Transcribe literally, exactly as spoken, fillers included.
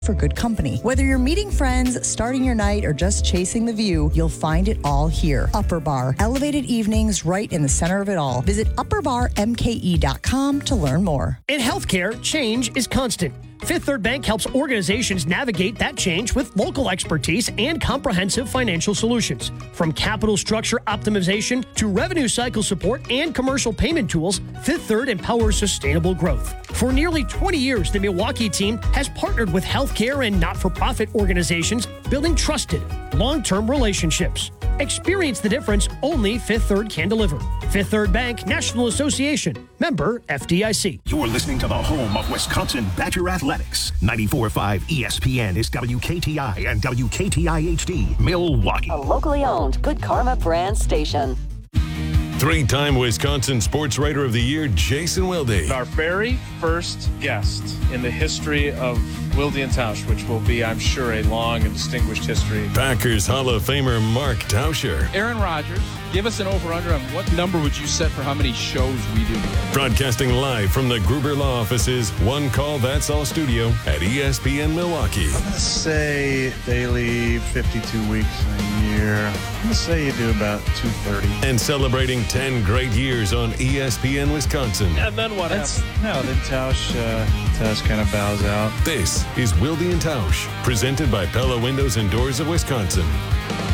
for good company. Whether you're meeting friends, starting your night, or just chasing the view, you'll find it all here. Upper Bar. Elevated evenings right in the center of it all. Visit upper bar m k e dot com to learn more. In healthcare, change is constant. Fifth Third Bank helps organizations navigate that change with local expertise and comprehensive financial solutions. From capital structure optimization to revenue cycle support and commercial payment tools, Fifth Third empowers sustainable growth. For nearly twenty years, the Milwaukee team has partnered with healthcare and not-for-profit organizations, building trusted, long-term relationships. Experience the difference only Fifth Third can deliver. Fifth Third Bank, National Association. Member F D I C. You're listening to the home of Wisconsin Badger Athletics. ninety-four point five E S P N is W K T I and W K T I H D, Milwaukee. A locally owned Good Karma brand station. Three-time Wisconsin Sports Writer of the Year, Jason Wilde. Our very first guest in the history of Wilde and Tausch, which will be, I'm sure, a long and distinguished history. Packers Hall of Famer Mark Tauscher. Aaron Rodgers, give us an over-under on what number would you set for how many shows we do. Broadcasting live from the Gruber Law Offices, One Call That's All studio at E S P N Milwaukee. I'm going to say daily fifty-two weeks a year. I'm going to say you do about two thirty. And celebrating ten great years on E S P N Wisconsin. And then what That's, happens? no, then Tausch, uh, Tausch kind of bows out. This is Wilde and Tausch, presented by Pella Windows and Doors of Wisconsin.